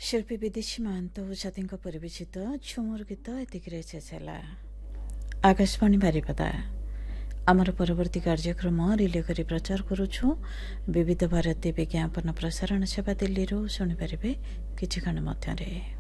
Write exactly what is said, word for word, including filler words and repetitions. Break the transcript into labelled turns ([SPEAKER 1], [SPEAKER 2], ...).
[SPEAKER 1] शिल्पी विदेशी महांत सती परिवेशित झुमुर गीत एतिकरे शेष है। आकाशवाणी बारिपदा आमर परवर्ती कार्यक्रम रिले करी प्रचार करुछु। विविध भारती विज्ञापन प्रसारण सेवा दिल्ली शुणिपारे किछि क्षण मध्यरे।